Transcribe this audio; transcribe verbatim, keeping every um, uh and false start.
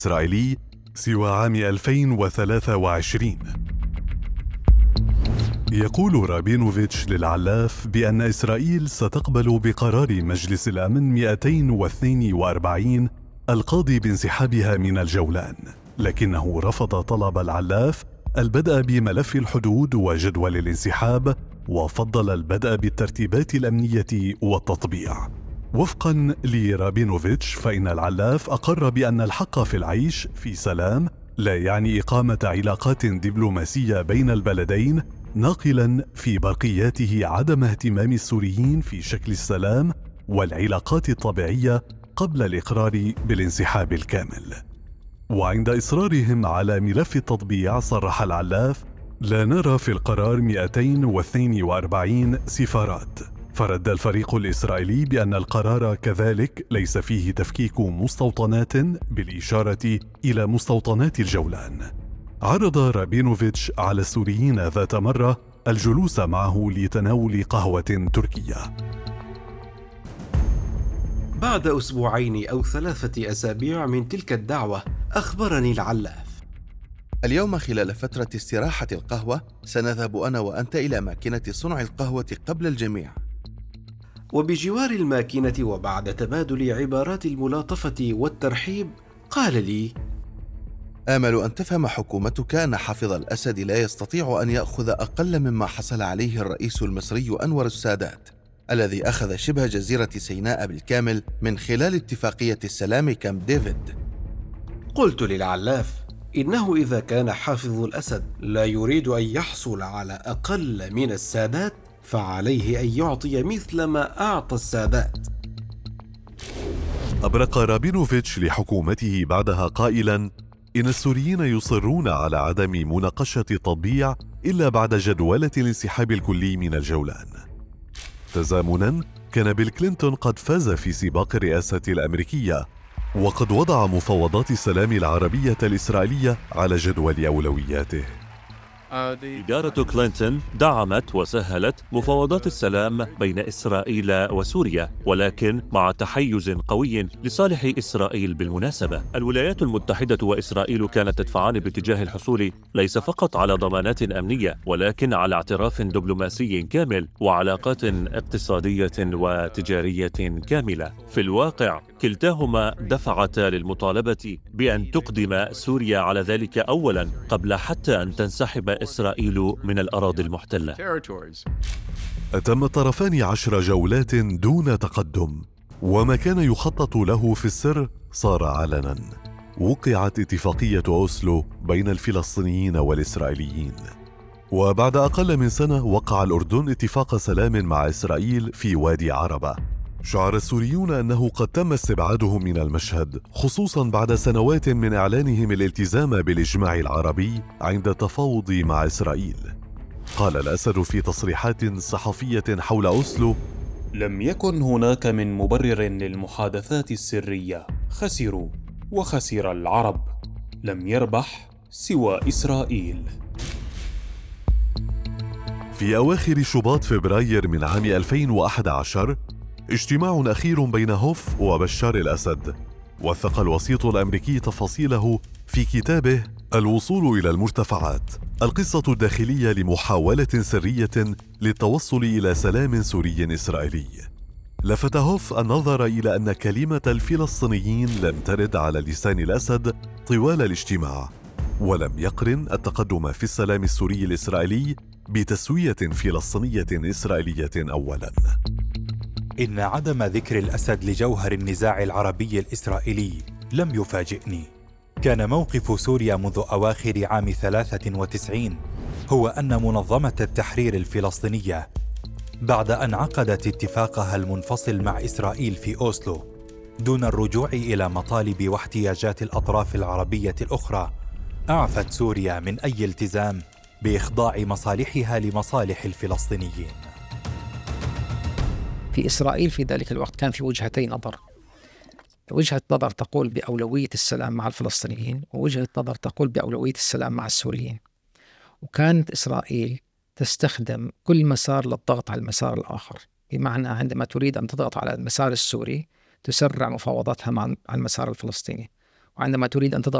إسرائيلي سوى عام ألفين وثلاثة وعشرين. يقول رابينوفيتش للعلاف بأن إسرائيل ستقبل بقرار مجلس الأمن مئتين واثنين وأربعين القاضي بانسحابها من الجولان، لكنه رفض طلب العلاف البدء بملف الحدود وجدول الانسحاب، وفضل البدء بالترتيبات الأمنية والتطبيع. وفقاً لرابينوفيتش، فإن العلاف أقر بأن الحق في العيش في سلام لا يعني إقامة علاقات دبلوماسية بين البلدين، ناقلاً في برقياته عدم اهتمام السوريين في شكل السلام والعلاقات الطبيعية قبل الإقرار بالانسحاب الكامل. وعند إصرارهم على ملف التطبيع، صرح العلاف: لا نرى في القرار مئتين واثنين وأربعين سفارات. فرد الفريق الإسرائيلي بأن القرار كذلك ليس فيه تفكيك مستوطنات، بالإشارة إلى مستوطنات الجولان. عرض رابينوفيتش على السوريين ذات مرة الجلوس معه لتناول قهوة تركية. بعد أسبوعين أو ثلاثة أسابيع من تلك الدعوة، أخبرني العلاف: اليوم خلال فترة استراحة القهوة سنذهب أنا وأنت إلى ماكينة صنع القهوة قبل الجميع. وبجوار الماكينة وبعد تبادل عبارات الملاطفة والترحيب، قال لي: آمل أن تفهم حكومتك أن حافظ الأسد لا يستطيع أن يأخذ أقل مما حصل عليه الرئيس المصري أنور السادات، الذي أخذ شبه جزيرة سيناء بالكامل من خلال اتفاقية السلام كامب ديفيد. قلت للعلاف: إنه إذا كان حافظ الأسد لا يريد أن يحصل على أقل من السادات، فعليه أن يعطي مثل ما أعطى السادات. أبرق رابينوفيتش لحكومته بعدها قائلاً: إن السوريين يصرون على عدم مناقشة التطبيع إلا بعد جدولة الانسحاب الكلي من الجولان. تزامناً، كان بيل كلينتون قد فاز في سباق الرئاسة الأمريكية، وقد وضع مفاوضات السلام العربية الإسرائيلية على جدول أولوياته. إدارة كلينتون دعمت وسهلت مفاوضات السلام بين إسرائيل وسوريا، ولكن مع تحيز قوي لصالح إسرائيل. بالمناسبة، الولايات المتحدة وإسرائيل كانت تدفعان باتجاه الحصول ليس فقط على ضمانات أمنية، ولكن على اعتراف دبلوماسي كامل وعلاقات اقتصادية وتجارية كاملة. في الواقع، كلتاهما دفعتا للمطالبة بأن تقدم سوريا على ذلك أولاً، قبل حتى أن تنسحب إسرائيل من الأراضي المحتلة. أتم الطرفان عشر جولات دون تقدم، وما كان يخطط له في السر صار علناً. وقعت اتفاقية أوسلو بين الفلسطينيين والإسرائيليين، وبعد أقل من سنة وقع الأردن اتفاق سلام مع إسرائيل في وادي عربة. شعر السوريون أنه قد تم استبعادهم من المشهد، خصوصاً بعد سنوات من إعلانهم الالتزام بالإجماع العربي عند التفاوض مع إسرائيل. قال الأسد في تصريحات صحفية حول أوسلو: لم يكن هناك من مبرر للمحادثات السرية، خسروا وخسر العرب، لم يربح سوى إسرائيل. في أواخر شباط فبراير من عام ألفين وأحد عشر، اجتماع أخير بين هوف وبشار الأسد، وثق الوسيط الأمريكي تفاصيله في كتابه الوصول إلى المرتفعات، القصة الداخلية لمحاولة سرية للتوصل إلى سلام سوري إسرائيلي. لفت هوف النظر إلى أن كلمة الفلسطينيين لم ترد على لسان الأسد طوال الاجتماع، ولم يقرن التقدم في السلام السوري الإسرائيلي بتسوية فلسطينية إسرائيلية أولاً. إن عدم ذكر الأسد لجوهر النزاع العربي الإسرائيلي لم يفاجئني. كان موقف سوريا منذ أواخر عام ثلاثة وتسعين هو أن منظمة التحرير الفلسطينية، بعد أن عقدت اتفاقها المنفصل مع إسرائيل في أوسلو دون الرجوع إلى مطالب واحتياجات الأطراف العربية الأخرى، أعفت سوريا من أي التزام بإخضاع مصالحها لمصالح الفلسطينيين. في إسرائيل في ذلك الوقت كان في وجهتين نظر، وجهة نظر تقول بأولوية السلام مع الفلسطينيين، ووجهة نظر تقول بأولوية السلام مع السوريين. وكانت إسرائيل تستخدم كل مسار للضغط على المسار الآخر، بمعنى عندما تريد أن تضغط على المسار السوري تسرع مفاوضاتها مع المسار الفلسطيني، وعندما تريد أن تضغط